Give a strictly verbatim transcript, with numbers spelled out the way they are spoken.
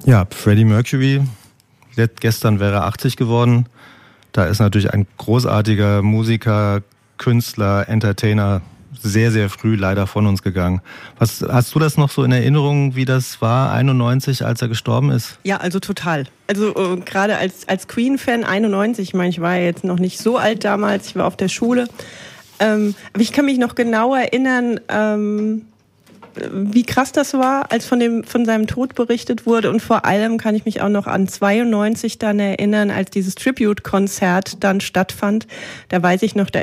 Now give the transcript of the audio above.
Ja, Freddie Mercury, gestern wäre er achtzig geworden. Da ist natürlich ein großartiger Musiker, Künstler, Entertainer sehr, sehr früh leider von uns gegangen. Was, hast du das noch so in Erinnerung, wie das war, einundneunzig, als er gestorben ist? Ja, also total. Also äh, gerade als, als Queen-Fan einundneunzig, ich meine, ich war ja jetzt noch nicht so alt damals, ich war auf der Schule. Ähm, aber ich kann mich noch genau erinnern, ähm, wie krass das war, als von dem von seinem Tod berichtet wurde. Und vor allem kann ich mich auch noch an zweiundneunzig dann erinnern, als dieses Tribute-Konzert dann stattfand. Da weiß ich noch, da